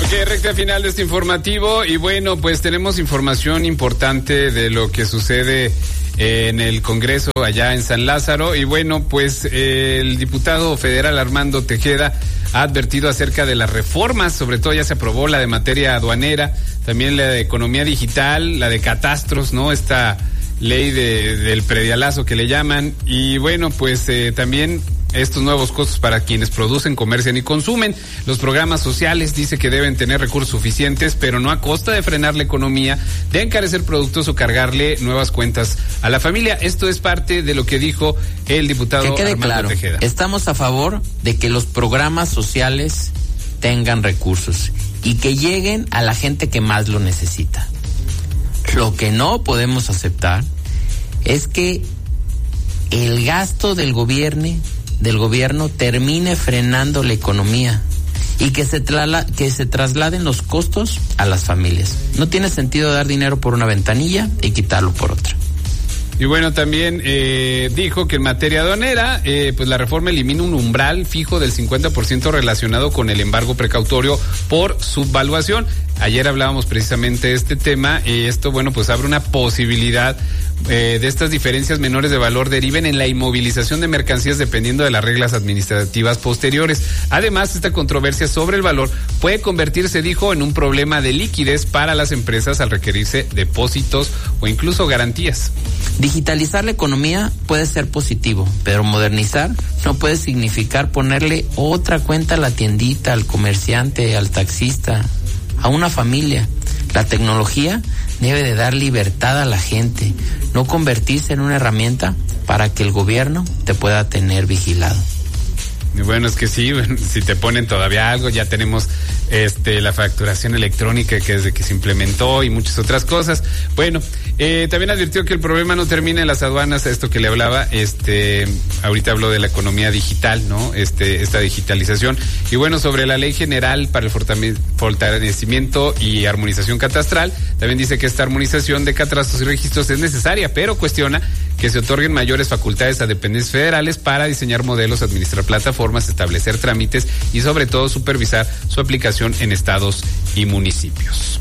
Recta final de este informativo y bueno, pues tenemos información importante de lo que sucede en el Congreso allá en San Lázaro y bueno, pues el diputado federal Armando Tejeda ha advertido acerca de las reformas, sobre todo ya se aprobó la de materia aduanera, también la de economía digital, la de catastros, ¿no? Esta ley del predialazo que le llaman y bueno, pues también estos nuevos costos para quienes producen, comercian y consumen. Los programas sociales dice que deben tener recursos suficientes, pero no a costa de frenar la economía, de encarecer productos o cargarle nuevas cuentas a la familia. Esto es parte de lo que dijo el diputado Armando claro, Tejeda. Estamos a favor de que los programas sociales tengan recursos y que lleguen a la gente que más lo necesita. Lo que no podemos aceptar es que el gasto del gobierno termine frenando la economía y que se trasladen los costos a las familias. No tiene sentido dar dinero por una ventanilla y quitarlo por otra. Y bueno, también dijo que en materia aduanera, pues la reforma elimina un umbral fijo del 50% relacionado con el embargo precautorio por subvaluación. Ayer hablábamos precisamente de este tema y esto, bueno, pues abre una posibilidad de estas diferencias menores de valor deriven en la inmovilización de mercancías dependiendo de las reglas administrativas posteriores. Además, esta controversia sobre el valor puede convertirse, dijo, en un problema de liquidez para las empresas al requerirse depósitos o incluso garantías. Digitalizar la economía puede ser positivo, pero modernizar no puede significar ponerle otra cuenta a la tiendita, al comerciante, al taxista, a una familia. La tecnología debe de dar libertad a la gente, no convertirse en una herramienta para que el gobierno te pueda tener vigilado. Y bueno, es que sí, si te ponen todavía algo, ya tenemos la facturación electrónica que desde que se implementó y muchas otras cosas. Bueno, también advirtió que el problema no termina en las aduanas, a esto que le hablaba, ahorita habló de la economía digital, ¿no? Esta digitalización. Y bueno, sobre la ley general para el fortalecimiento y armonización catastral, también dice que esta armonización de catastros y registros es necesaria, pero cuestiona que se otorguen mayores facultades a dependencias federales para diseñar modelos, administrar plataformas, establecer trámites y sobre todo supervisar su aplicación en estados y municipios.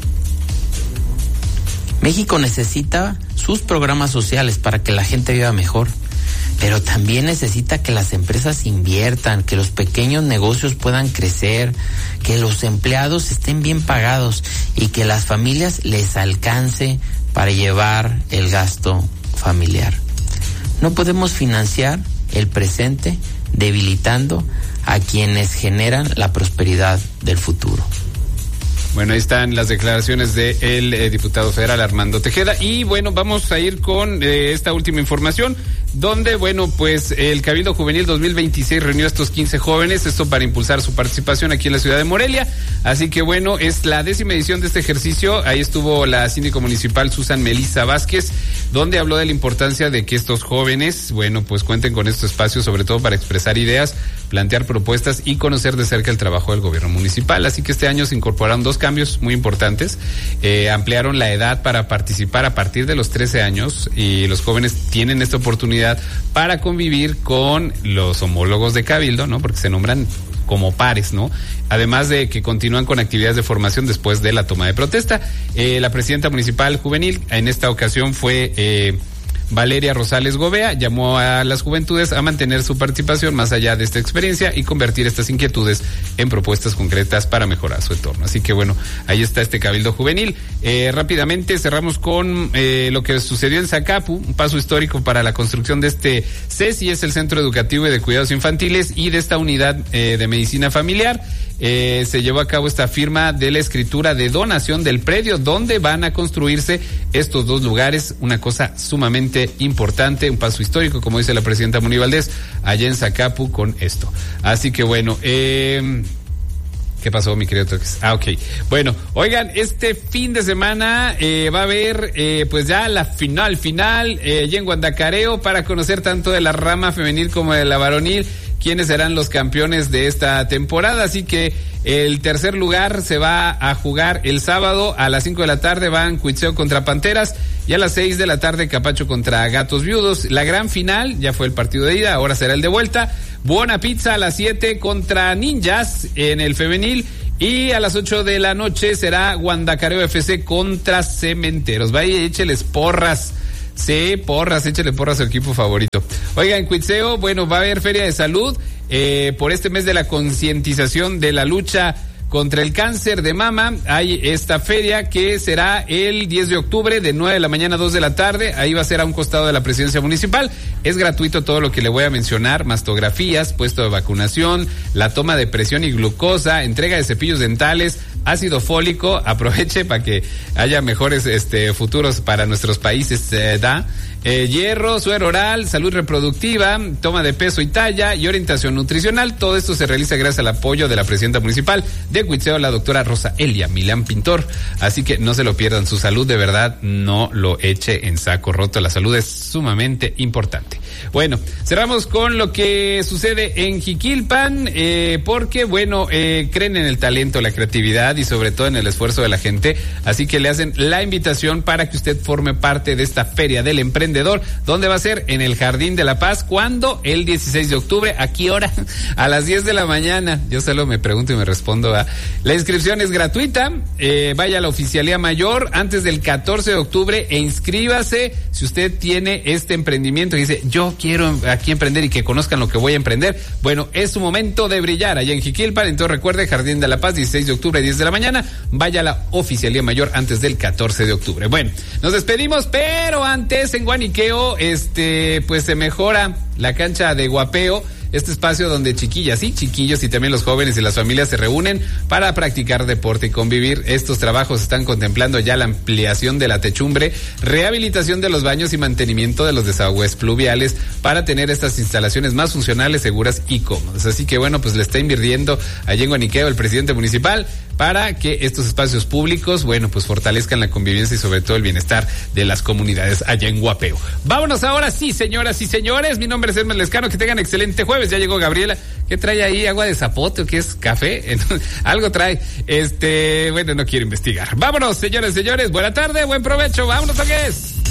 México necesita sus programas sociales para que la gente viva mejor, pero también necesita que las empresas inviertan, que los pequeños negocios puedan crecer, que los empleados estén bien pagados y que las familias les alcance para llevar el gasto familiar. No podemos financiar el presente debilitando a quienes generan la prosperidad del futuro. Bueno, ahí están las declaraciones del diputado federal Armando Tejeda. Y bueno, vamos a ir con esta última información, donde, bueno, pues el Cabildo Juvenil 2026 reunió a estos 15 jóvenes, esto para impulsar su participación aquí en la ciudad de Morelia. Así que bueno, es la 10ª edición de este ejercicio. Ahí estuvo la síndico municipal Susan Melissa Vázquez, donde habló de la importancia de que estos jóvenes, bueno, pues cuenten con estos espacios, sobre todo para expresar ideas, plantear propuestas y conocer de cerca el trabajo del gobierno municipal. Así que este año se incorporaron 2 cambios muy importantes. Ampliaron la edad para participar a partir de los 13 años y los jóvenes tienen esta oportunidad para convivir con los homólogos de Cabildo, ¿no? Porque se nombran como pares, ¿no? Además de que continúan con actividades de formación después de la toma de protesta. La presidenta municipal juvenil en esta ocasión fue Valeria Rosales Gobea, llamó a las juventudes a mantener su participación más allá de esta experiencia y convertir estas inquietudes en propuestas concretas para mejorar su entorno. Así que bueno, ahí está este Cabildo Juvenil. Rápidamente cerramos con lo que sucedió en Zacapu, un paso histórico para la construcción de este CESI, es el Centro Educativo y de Cuidados Infantiles, y de esta unidad de medicina familiar. Se llevó a cabo esta firma de la escritura de donación del predio donde van a construirse estos 2 lugares, una cosa sumamente importante, un paso histórico, como dice la presidenta Moni Valdés, allá en Zacapu con esto. Así que bueno, ¿qué pasó, mi querido Toques? Ok. Bueno, oigan, este fin de semana va a haber pues ya la final ya en Guandacareo, para conocer tanto de la rama femenil como de la varonil quiénes serán los campeones de esta temporada. Así que el tercer lugar se va a jugar el sábado a las 5 de la tarde, van Cuitzeo contra Panteras, y a las 6 de la tarde Capacho contra Gatos Viudos. La gran final ya fue el partido de ida, ahora será el de vuelta. Buona Pizza a las 7 contra Ninjas en el femenil, Y a las 8 de la noche será Guandacareo FC contra Cementeros. Vaya, écheles porras. Sí, porras, échale porras a su equipo favorito. Oiga, en Cuitzeo, bueno, va a haber feria de salud por este mes de la concientización de la lucha contra el cáncer de mama. Hay esta feria que será el 10 de octubre de 9 de la mañana a 2 de la tarde. Ahí va a ser a un costado de la presidencia municipal. Es gratuito todo lo que le voy a mencionar: mastografías, puesto de vacunación, la toma de presión y glucosa, entrega de cepillos dentales, ácido fólico. Aproveche para que haya mejores futuros para nuestros países. Hierro, suero oral, salud reproductiva, toma de peso y talla y orientación nutricional. Todo esto se realiza gracias al apoyo de la presidenta municipal de Cuitzeo, la doctora Rosa Elia Milán Pintor. Así que no se lo pierdan. Su salud, de verdad, no lo eche en saco roto. La salud es sumamente importante. Bueno, cerramos con lo que sucede en Jiquilpan, porque, bueno, creen en el talento, la creatividad y sobre todo en el esfuerzo de la gente. Así que le hacen la invitación para que usted forme parte de esta Feria del Emprendedor. ¿Dónde va a ser? En el Jardín de la Paz. ¿Cuándo? El 16 de octubre. ¿A qué hora? A las 10 de la mañana. Yo solo me pregunto y me respondo. La inscripción es gratuita. Vaya a la Oficialía Mayor antes del 14 de octubre e inscríbase si usted tiene este emprendimiento y dice: yo quiero aquí emprender y que conozcan lo que voy a emprender. Bueno, es su momento de brillar allá en Jiquilpan. Entonces recuerde, Jardín de la Paz, 16 de octubre, 10 de la mañana. Vaya a la Oficialía Mayor antes del 14 de octubre. Bueno, nos despedimos, pero antes en Guaniqueo, pues se mejora la cancha de guapeo. Este espacio donde chiquillas y chiquillos y también los jóvenes y las familias se reúnen para practicar deporte y convivir. Estos trabajos están contemplando ya la ampliación de la techumbre, rehabilitación de los baños y mantenimiento de los desagües pluviales para tener estas instalaciones más funcionales, seguras y cómodas. Así que bueno, pues le está invirtiendo allí en Guaniqueo el presidente municipal para que estos espacios públicos, bueno, pues fortalezcan la convivencia y sobre todo el bienestar de las comunidades allá en Guapeo. Vámonos ahora sí, señoras y señores. Mi nombre es Hermes Lescano. Que tengan excelente jueves. Ya llegó Gabriela. ¿Qué trae ahí? ¿Agua de zapote o qué es? ¿Café? Algo trae. Bueno, no quiero investigar. Vámonos, señores y señores. Buena tarde, buen provecho. Vámonos, ¿a qué es?